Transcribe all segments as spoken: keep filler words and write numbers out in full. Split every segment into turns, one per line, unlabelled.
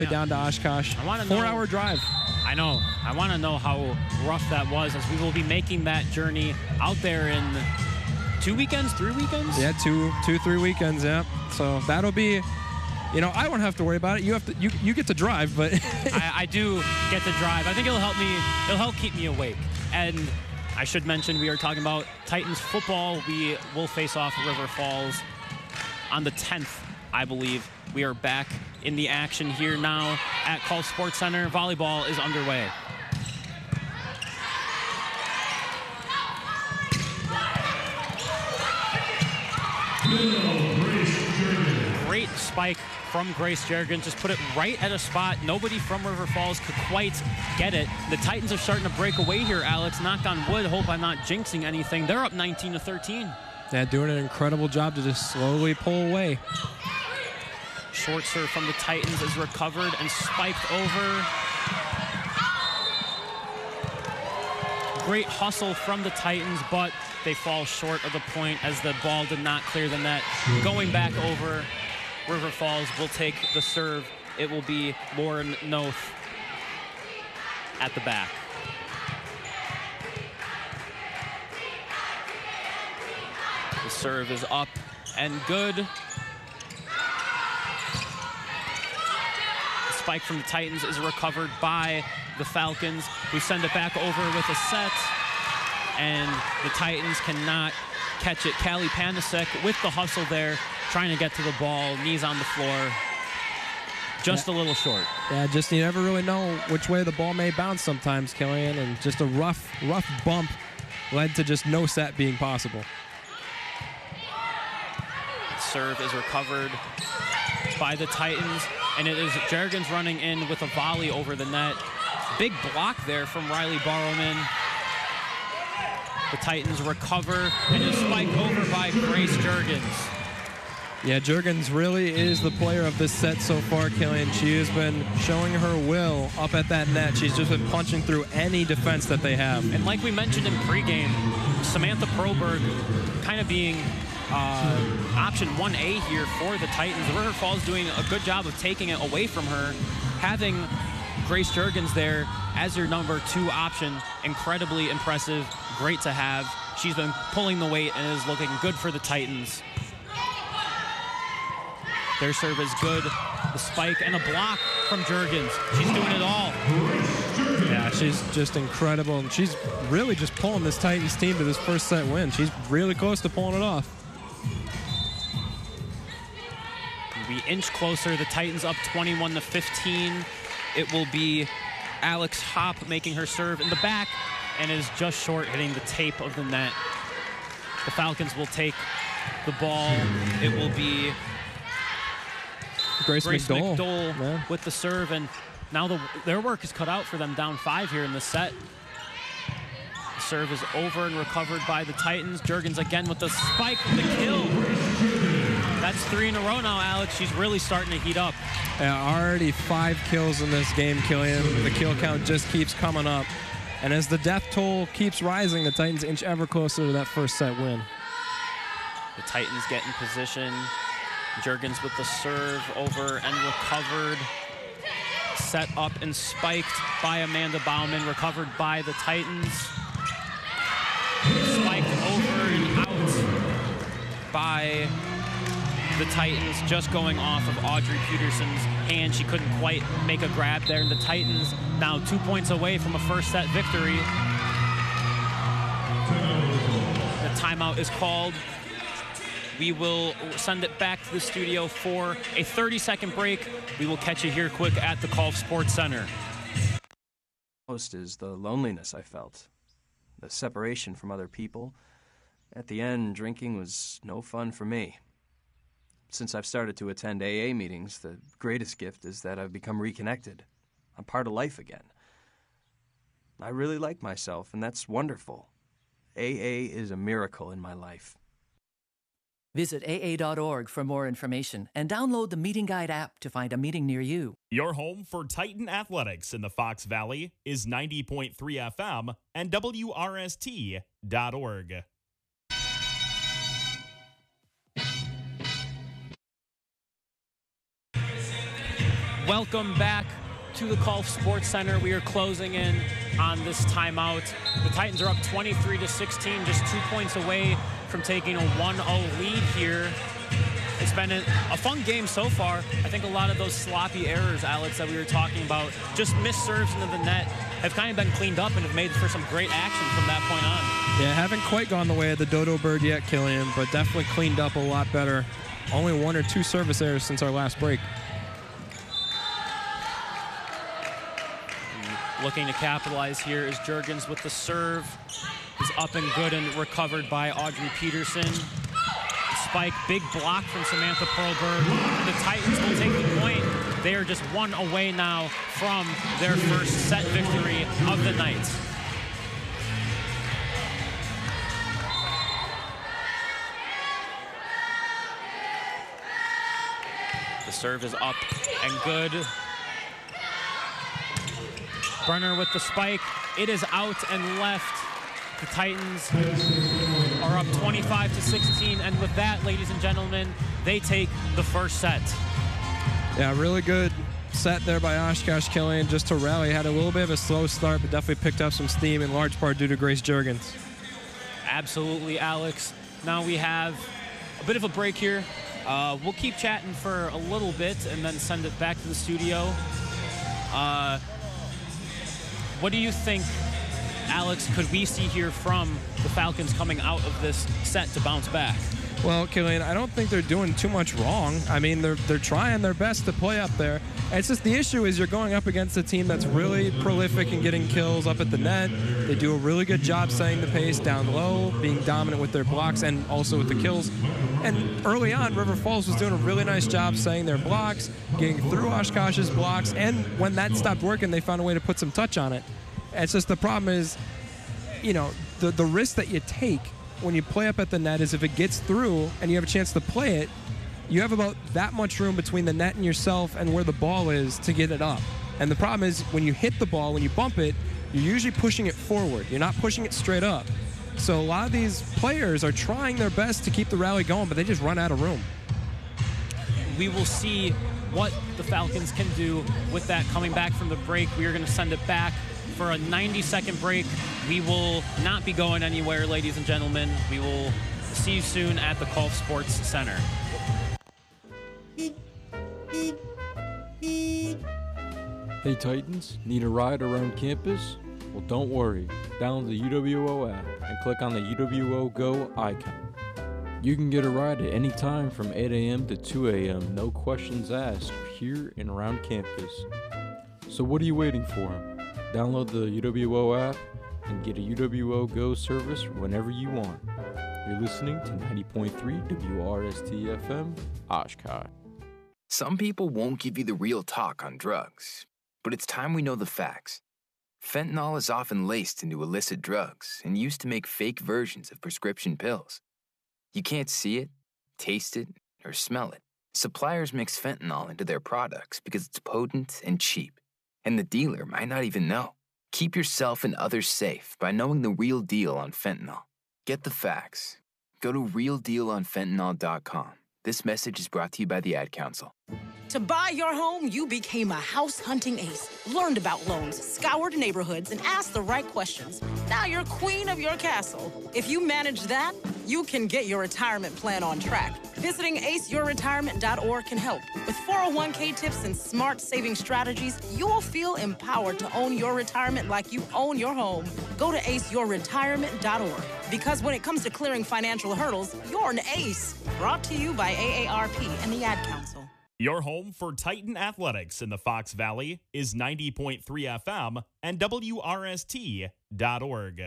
down to Oshkosh.
I want to
Four
know,
hour drive.
I know. I want to know how rough that was, as we will be making that journey out there in two weekends, three weekends?
Yeah, two, two, three weekends. Yeah. So that'll be, you know, I won't have to worry about it. You have to, you, you get to drive, but
I, I do get to drive. I think it'll help me. It'll help keep me awake. And I should mention, we are talking about Titans football. We will face off River Falls on the tenth, I believe. We are back in the action here now at Call Sports Center. Volleyball is underway. Great spike from Grace Jergens. Just put it right at a spot nobody from River Falls could quite get it. The Titans are starting to break away here, Alex. Knock on wood. Hope I'm not jinxing anything. They're up nineteen to thirteen.
Yeah, doing an incredible job to just slowly pull away.
Short serve from the Titans is recovered and spiked over. Great hustle from the Titans, but they fall short of the point as the ball did not clear the net. Going back over, River Falls will take the serve. It will be Lauren Noth at the back. The serve is up and good. Spike from the Titans is recovered by the Falcons, who send it back over with a set, and the Titans cannot catch it. Callie Panasek with the hustle there, trying to get to the ball, knees on the floor, just yeah. a little short.
Yeah, just you never really know which way the ball may bounce sometimes, Killian, and just a rough, rough bump led to just no set being possible.
Serve is recovered by the Titans, and it is Jergens running in with a volley over the net. Big block there from Riley Barrowman. The Titans recover, and is spiked over by Grace Jergens.
Yeah, Jergens really is the player of this set so far, Killian. She has been showing her will up at that net. She's just been punching through any defense that they have.
And like we mentioned in pregame, Samantha Perlberg kind of being Uh, option one A here for the Titans. The River Falls doing a good job of taking it away from her. Having Grace Jergens there as your number two option, incredibly impressive, great to have. She's been pulling the weight and is looking good for the Titans. Their serve is good. The spike and a block from Jergens. She's doing it all.
Yeah, she's just incredible, and she's really just pulling this Titans team to this first set win. She's really close to pulling it off.
We inch closer. The Titans up twenty-one to fifteen. It will be Alex Hopp making her serve in the back, and is just short, hitting the tape of the net. The Falcons will take the ball. It will be
Grace,
Grace
McDowell,
McDowell
yeah.
with the serve, and now the, their work is cut out for them, down five here in the set. The serve is over and recovered by the Titans. Jergens again with the spike, the kill. That's three in a row now, Alex. She's really starting to heat up.
Yeah, already five kills in this game, Killian. The kill count just keeps coming up. And as the death toll keeps rising, the Titans inch ever closer to that first set win.
The Titans get in position. Jergens with the serve over and recovered. Set up and spiked by Amanda Bauman, recovered by the Titans. Spiked over and out by the Titans, just going off of Audrey Peterson's hand. She couldn't quite make a grab there. And the Titans now two points away from a first set victory. The timeout is called. We will send it back to the studio for a thirty second break. We will catch you here quick at the Call Sports Center.
Most is the loneliness I felt, the separation from other people. At the end, drinking was no fun for me. Since I've started to attend A A meetings, the greatest gift is that I've become reconnected. I'm part of life again. I really like myself, and that's wonderful. A A is a miracle in my life.
Visit A A dot org for more information and download the Meeting Guide app to find a meeting near you.
Your home for Titan Athletics in the Fox Valley is ninety point three F M and W R S T dot org.
Welcome back to the Gulf Sports Center. We are closing in on this timeout. The Titans are up twenty-three to sixteen, just two points away from taking a one oh lead here. It's been a, a fun game so far. I think a lot of those sloppy errors, Alex, that we were talking about, just missed serves into the net, have kind of been cleaned up and have made for some great action from that point on.
Yeah, haven't quite gone the way of the Dodo Bird yet, Killian, but definitely cleaned up a lot better. Only one or two service errors since our last break.
Looking to capitalize here is Juergens with the serve. Is up and good and recovered by Audrey Peterson. Spike, big block from Samantha Perlberg. The Titans will take the point. They are just one away now from their first set victory of the night. The serve is up and good. Brenner with the spike. It is out and left. The Titans are up twenty-five to sixteen, and with that, ladies and gentlemen, they take the first set.
Yeah, really good set there by Oshkosh, Killian, just to rally. Had a little bit of a slow start, but definitely picked up some steam in large part due to Grace Juergens.
Absolutely, Alex. Now we have a bit of a break here. Uh, we'll keep chatting for a little bit and then send it back to the studio. Uh, what do you think, Alex, could we see here from the Falcons coming out of this set to bounce back?
Well, Killian, I don't think they're doing too much wrong. I mean, they're they're trying their best to play up there. It's just the issue is you're going up against a team that's really prolific in getting kills up at the net. They do a really good job setting the pace down low, being dominant with their blocks and also with the kills. And early on, River Falls was doing a really nice job setting their blocks, getting through Oshkosh's blocks, and when that stopped working, they found a way to put some touch on it. It's just the problem is, you know, the, the risk that you take when you play up at the net is if it gets through and you have a chance to play it, you have about that much room between the net and yourself and where the ball is to get it up. And the problem is when you hit the ball, when you bump it, you're usually pushing it forward. You're not pushing it straight up. So a lot of these players are trying their best to keep the rally going, but they just run out of room.
We will see what the Falcons can do with that coming back from the break. We are going to send it back for a ninety second break. We will not be going anywhere, ladies and gentlemen. We will see you soon at the Gulf Sports Center.
Hey Titans, need a ride around campus? Well, don't worry. Download the U W O app and click on the U W O Go icon. You can get a ride at any time from eight a m to two a m, no questions asked, here and around campus. So what are you waiting for? Download the U W O app and get a U W O Go service whenever you want. You're listening to ninety point three W R S T F M, Oshkosh.
Some people won't give you the real talk on drugs, but it's time we know the facts. Fentanyl is often laced into illicit drugs and used to make fake versions of prescription pills. You can't see it, taste it, or smell it. Suppliers mix fentanyl into their products because it's potent and cheap, and the dealer might not even know. Keep yourself and others safe by knowing the real deal on fentanyl. Get the facts. Go to real deal on fentanyl dot com. This message is brought to you by the Ad Council.
To buy your home, you became a house hunting ace. Learned about loans, scoured neighborhoods, and asked the right questions. Now you're queen of your castle. If you manage that, you can get your retirement plan on track. Visiting ace your retirement dot org can help. With four oh one k tips and smart saving strategies, you will feel empowered to own your retirement like you own your home. Go to ace your retirement dot org. Because when it comes to clearing financial hurdles, you're an ace. Brought to you by A A R P and the Ad Council.
Your home for Titan Athletics in the Fox Valley is ninety point three F M and W R S T dot org.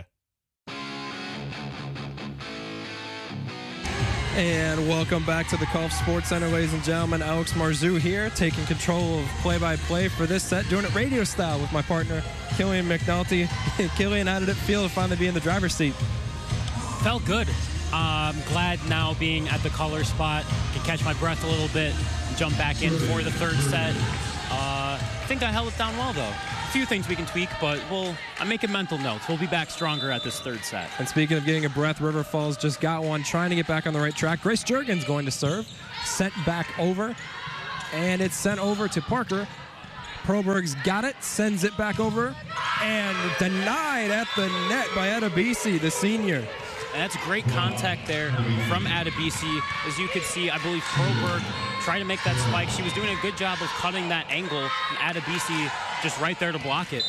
And welcome back to the Gulf Sports Center, ladies and gentlemen. Alex Marzou here, taking control of play-by-play for this set, doing it radio style with my partner, Killian McNulty. Killian, how did it feel to finally be in the driver's seat?
Felt good. I'm glad now being at the color spot, can catch my breath a little bit, and jump back in for the third set. Uh, I think I held it down well, though. A few things we can tweak, but we'll, I'm making mental notes. We'll be back stronger at this third set.
And speaking of getting a breath, River Falls just got one, trying to get back on the right track. Grace Juergens going to serve, sent back over, and it's sent over to Parker. Proberg's got it, sends it back over, and denied at the net by Adebisi, the senior.
And that's great contact there from Adebisi. As you could see, I believe Proberg tried to make that spike. She was doing a good job of cutting that angle, and Adebisi just right there to block it.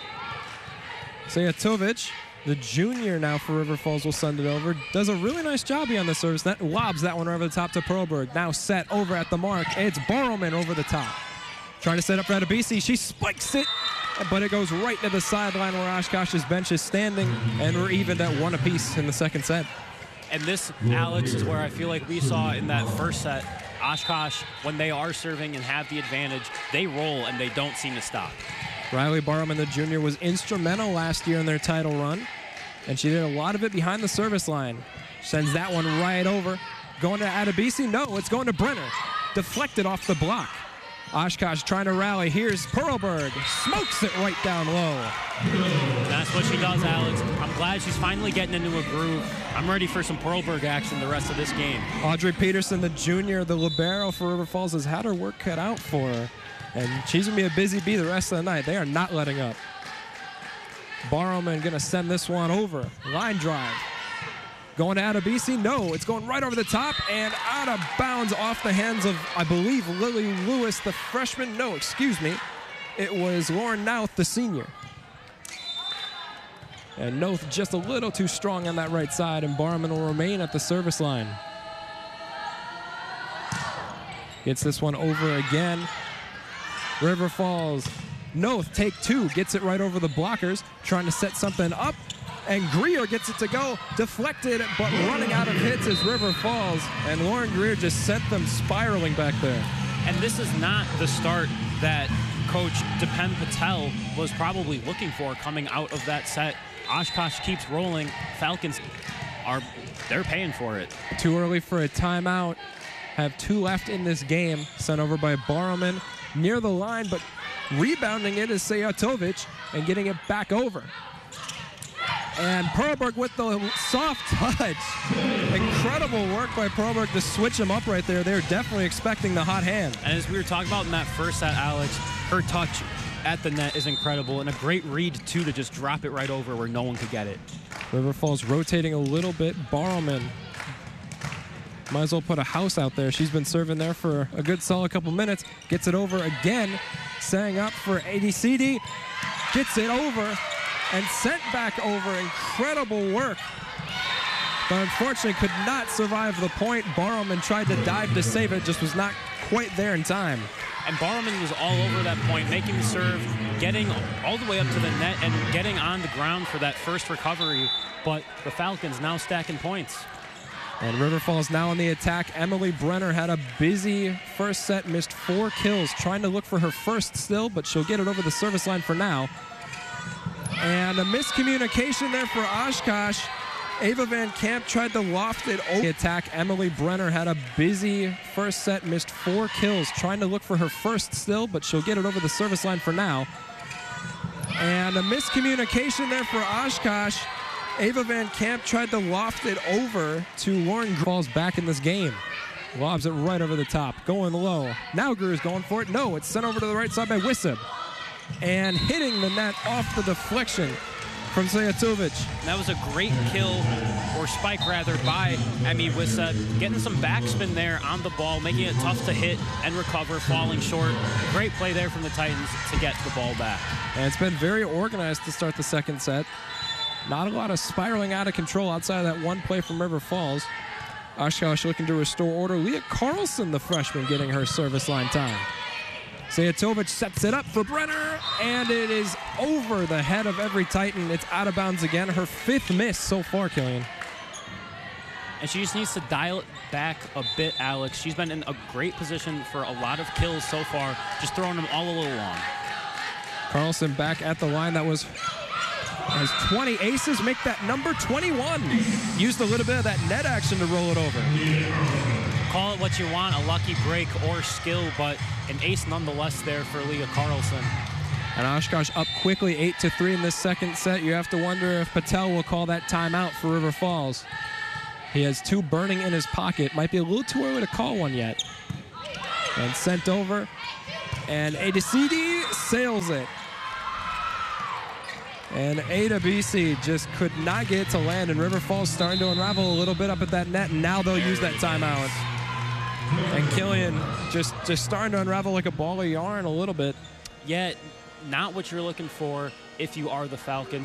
Sayatovic, the junior now for River Falls, will send it over. Does a really nice job here on the service net. Lobs that one over the top to Proberg. Now set over at the mark. It's Borrowman over the top. Trying to set up for Adebisi. She spikes it, but it goes right to the sideline where Oshkosh's bench is standing, and we're evened at one apiece in the second set.
And this, Alex, is where I feel like we saw in that first set, Oshkosh, when they are serving and have the advantage, they roll and they don't seem to stop.
Riley Borrowman, the junior, was instrumental last year in their title run, and she did a lot of it behind the service line. Sends that one right over. Going to Adebisi? No, it's going to Brenner. Deflected off the block. Oshkosh trying to rally. Here's Perlberg. Smokes it right down low.
That's what she does, Alex. I'm glad she's finally getting into a groove. I'm ready for some Perlberg action the rest of this game.
Audrey Peterson, the junior, the libero for River Falls, has had her work cut out for her. And she's going to be a busy bee the rest of the night. They are not letting up. Barrowman going to send this one over. Line drive. Going to Adebisi? No, it's going right over the top and out of bounds off the hands of, I believe, Lily Lewis, the freshman. No, excuse me. It was Lauren Nouth, the senior. And Nouth just a little too strong on that right side, and Barrowman will remain at the service line. Gets this one over again. River Falls. Nouth, take two, gets it right over the blockers, trying to set something up. And Greer gets it to go, deflected, but running out of hits is River Falls. And Lauren Greer just sent them spiraling back there.
And this is not the start that Coach Depen Patel was probably looking for coming out of that set. Oshkosh keeps rolling. Falcons are, they're paying for it.
Too early for a timeout. Have two left in this game. Sent over by Barrowman near the line, but rebounding it is Sayatovic and getting it back over. And Perlberg with the soft touch. Incredible work by Perlberg to switch him up right there. They're definitely expecting the hot hand.
And as we were talking about in that first set, Alex, her touch at the net is incredible, and a great read, too, to just drop it right over where no one could get it.
River Falls rotating a little bit. Barrowman might as well put a house out there. She's been serving there for a good solid couple minutes. Gets it over again. Setting up for Adebisi. Gets it over. And sent back over. Incredible work. But unfortunately could not survive the point. Barrowman tried to dive to save it, just was not quite there in time.
And Barrowman was all over that point, making the serve, getting all the way up to the net, and getting on the ground for that first recovery. But the Falcons now stacking points.
And River Falls now on the attack. Emily Brenner had a busy first set, missed four kills, trying to look for her first still, but she'll get it over the service line for now. And a miscommunication there for Oshkosh. Ava Van Camp tried to loft it over the attack. Emily Brenner had a busy first set, missed four kills, trying to look for her first still, but she'll get it over the service line for now. And a miscommunication there for Oshkosh. Ava Van Camp tried to loft it over to Lauren Falls back in this game. Lobs it right over the top, going low. Now Greer's going for it. No, it's sent over to the right side by Wissab. And hitting the net off the deflection from Sayatovic.
That was a great kill, or spike rather, by Emmy Wissab. Getting some backspin there on the ball, making it tough to hit and recover, falling short. Great play there from the Titans to get the ball back.
And it's been very organized to start the second set. Not a lot of spiraling out of control outside of that one play from River Falls. Oshkosh looking to restore order. Leah Carlson, the freshman, getting her service line time. Sayatovic sets it up for Brenner, and it is over the head of every Titan. It's out of bounds again. Her fifth miss so far, Killian.
And she just needs to dial it back a bit, Alex. She's been in a great position for a lot of kills so far, just throwing them all a little long.
Carlson back at the line. That was has twenty aces, make that number twenty-one. Used a little bit of that net action to roll it over.
Call it what you want, a lucky break or skill, but an ace nonetheless there for Leah Carlson.
And Oshkosh up quickly, eight to three in this second set. You have to wonder if Patel will call that timeout for River Falls. He has two burning in his pocket. Might be a little too early to call one yet. And sent over. And Adesidi sails it. And A to B C just could not get it to land, and River Falls starting to unravel a little bit up at that net, and now they'll use that timeout. And Killian just, just starting to unravel like a ball of yarn a little bit.
Yet, not what you're looking for if you are the Falcons.